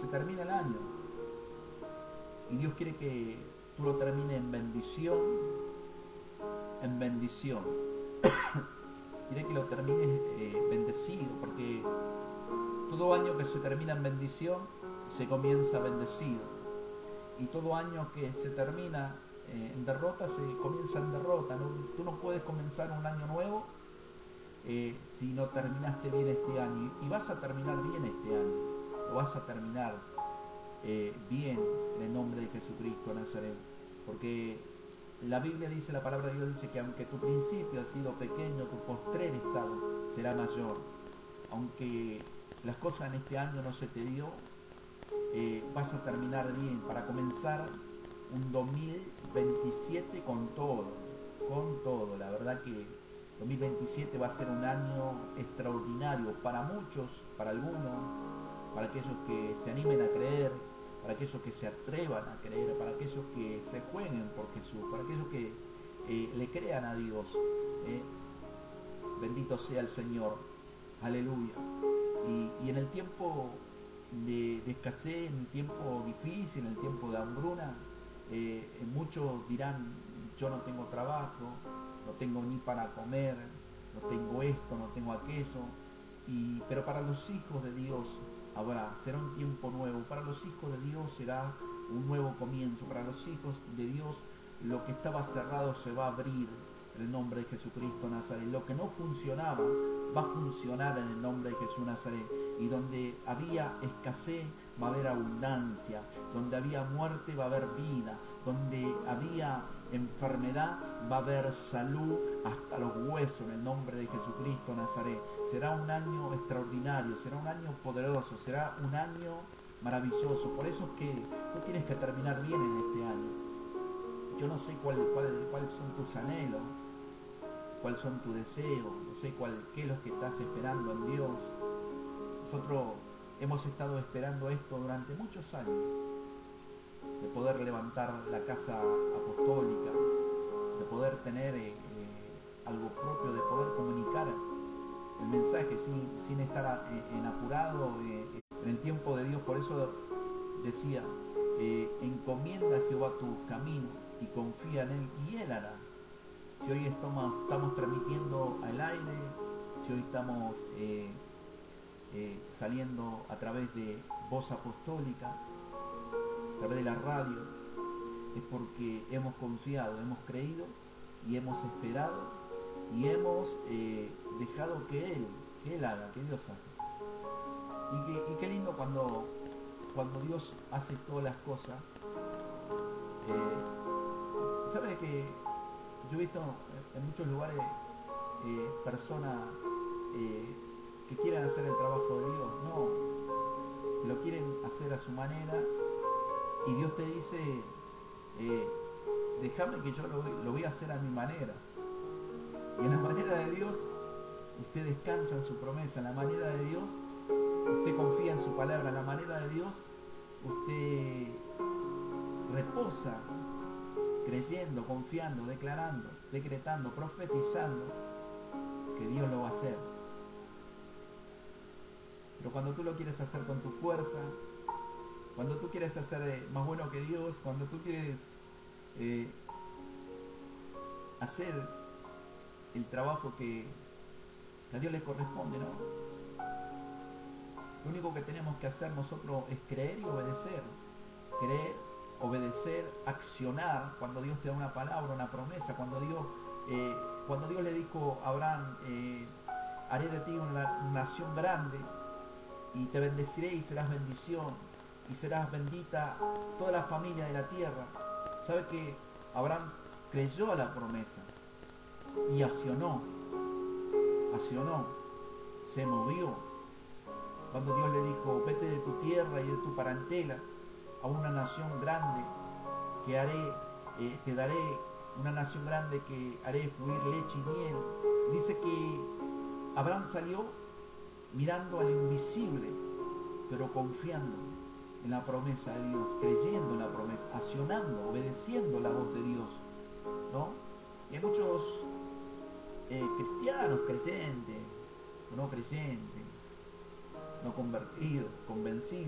termina el año y Dios quiere que tú lo termines en bendición, en bendición. Quiere que lo termines bendecido, porque todo año que se termina en bendición se comienza bendecido, y todo año que se termina en derrota se comienza en derrota. ¿No? Tú no puedes comenzar un año nuevo si no terminaste bien este año, y vas a terminar bien este año, lo vas a terminar bien en el nombre de Jesucristo Nazaret, porque la Biblia dice, la palabra de Dios dice que aunque tu principio ha sido pequeño, tu postrer estado será mayor. Aunque las cosas en este año no se te dio, vas a terminar bien para comenzar un 2027 con todo, con todo. La verdad que 2027 va a ser un año extraordinario para muchos, para algunos, para aquellos que se animen a creer, para aquellos que se atrevan a creer, para aquellos que se jueguen por Jesús, para aquellos que le crean a Dios. eh. Bendito sea el Señor, aleluya. Y en el tiempo de escasez, en el tiempo difícil, en el tiempo de hambruna, muchos dirán, yo no tengo trabajo, no tengo ni para comer, no tengo esto, no tengo aquello. Pero para los hijos de Dios será un tiempo nuevo. Para los hijos de Dios será un nuevo comienzo. Para los hijos de Dios lo que estaba cerrado se va a abrir en el nombre de Jesucristo Nazaret. Lo que no funcionaba va a funcionar en el nombre de Jesús Nazaret. Y donde había escasez va a haber abundancia, donde había muerte va a haber vida, donde había enfermedad va a haber salud hasta los huesos en el nombre de Jesucristo Nazaret. Será un año extraordinario, será un año poderoso, será un año maravilloso. Por eso es que tú tienes que terminar bien en este año. Yo no sé cuáles son tus anhelos, cuáles son tus deseos, no sé qué es lo que estás esperando en Dios. Nosotros hemos estado esperando esto durante muchos años, de poder levantar la casa apostólica, de poder tener algo propio, de poder comunicar el mensaje sin estar en apurado en el tiempo de Dios. Por eso decía, encomienda a Jehová tus caminos y confía en Él, y Él hará. Si hoy estamos transmitiendo al aire, si hoy estamos saliendo a través de Voz Apostólica, a través de la radio, es porque hemos confiado, hemos creído y hemos esperado y hemos dejado que Él haga, que Dios haga. Y qué lindo cuando Dios hace todas las cosas. ¿Sabes que yo he visto en muchos lugares personas que quieren hacer el trabajo de Dios? No, lo quieren hacer a su manera, y Dios te dice, déjame que yo lo voy a hacer a mi manera. Y en la manera de Dios usted descansa en su promesa, en la manera de Dios usted confía en su palabra, en la manera de Dios usted reposa creyendo, confiando, declarando, decretando, profetizando que Dios lo va a hacer. Pero cuando tú lo quieres hacer con tu fuerza, cuando tú quieres hacer más bueno que Dios, cuando tú quieres hacer el trabajo que a Dios le corresponde, ¿no? Lo único que tenemos que hacer nosotros es creer y obedecer. Creer, obedecer, accionar. Cuando Dios te da una palabra, una promesa, cuando Dios le dijo a Abraham, haré de ti una nación grande y te bendeciré y serás bendición y serás bendita toda la familia de la tierra. ¿Sabe que Abraham creyó a la promesa y accionó, se movió? Cuando Dios le dijo, vete de tu tierra y de tu parentela a una nación grande que te daré, una nación grande que haré fluir leche y miel. Dice que Abraham salió mirando al invisible, pero confiando en la promesa de Dios, creyendo en la promesa, accionando, obedeciendo la voz de Dios, ¿no? Y hay muchos cristianos creyentes, no creyentes, no convertidos, convencidos,